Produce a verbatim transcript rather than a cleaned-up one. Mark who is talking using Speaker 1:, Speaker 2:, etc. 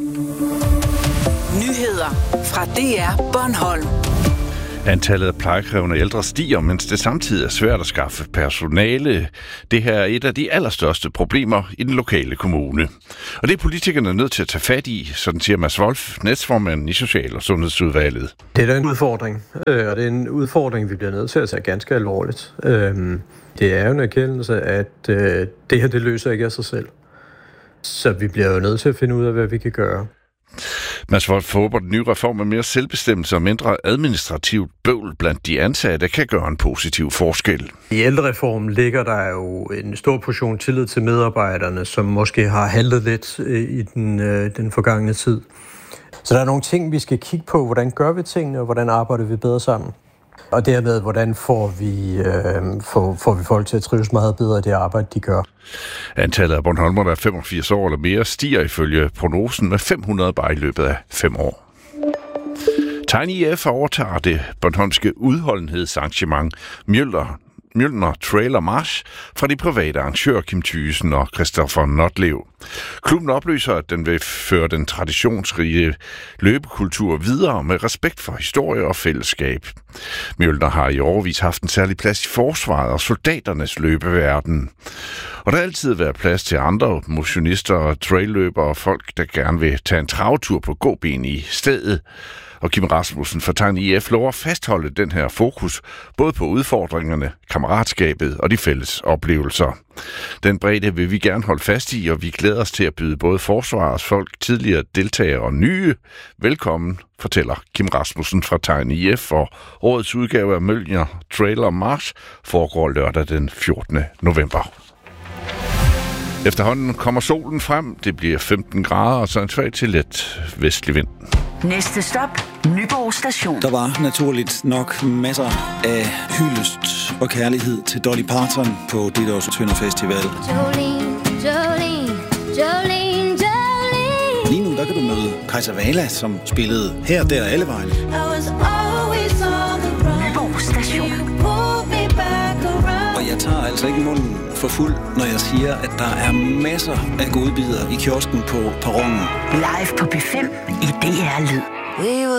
Speaker 1: Nyheder fra D R Bornholm.
Speaker 2: Antallet af plejekrævende ældre stiger, mens det samtidig er svært at skaffe personale. Det her er et af de allerstørste problemer i den lokale kommune. Og det er politikerne nødt til at tage fat i, sådan siger Mads Wolf, næstformand i Social- og Sundhedsudvalget.
Speaker 3: Det er da en udfordring, og det er en udfordring, vi bliver nødt til at tage ganske alvorligt. Det er jo en erkendelse, at det her det løser ikke af sig selv. Så vi bliver jo nødt til at finde ud af, hvad vi kan gøre.
Speaker 2: Mads Wolf håber, at den nye reform med mere selvbestemmelse og mindre administrativt bøvl blandt de ansatte kan gøre en positiv forskel.
Speaker 3: I ældrereformen ligger der jo en stor portion tillid til medarbejderne, som måske har handlet lidt i den, den forgangne tid. Så der er nogle ting, vi skal kigge på. Hvordan gør vi tingene, og hvordan arbejder vi bedre sammen? Og dermed, hvordan får vi, øh, får, får vi folk til at trives meget bedre i det arbejde, de gør.
Speaker 2: Antallet af Bornholmer, der er femogfirs år eller mere, stiger ifølge prognosen med fem hundrede bare i løbet af fem år. Tiny F overtager det bornholmske udholdenhedsarrangement Mjølner Mjølner Trailer March fra de private arrangører Kim Thyssen og Christoffer Notlev. Klubben oplyser, at den vil føre den traditionsrige løbekultur videre med respekt for historie og fællesskab. Mjølner har i årevis haft en særlig plads i forsvaret og soldaternes løbeverden. Og der har altid været plads til andre motionister og trailløbere og folk, der gerne vil tage en travtur på gåben i stedet. Og Kim Rasmussen fra Tegn I F lover at fastholde den her fokus, både på udfordringerne, kammeratskabet og de fælles oplevelser. Den bredde vil vi gerne holde fast i, og vi glæder os til at byde både forsvarets folk, tidligere deltagere og nye velkommen, fortæller Kim Rasmussen fra Tegn I F, og årets udgave af Mjølner Trailer March foregår lørdag den fjortende november. Efterhånden kommer solen frem. Det bliver femten grader og så en svag til let vestlig vind.
Speaker 1: Næste stop, Nyborg Station.
Speaker 4: Der var naturligt nok masser af hyldest og kærlighed til Dolly Parton på dette års Tønder Festival.
Speaker 5: Jolene, Jolene, Jolene, Jolene.
Speaker 4: Lige nu der kan du møde Kajsa Wala, som spillede her, der alle vegne.
Speaker 1: Nyborg Station.
Speaker 4: Og jeg tager altså ikke munden for fuld, når jeg siger, at der er masser af godbidder i kiosken på perronen.
Speaker 1: Live på B fem i D R Lyd.
Speaker 5: We were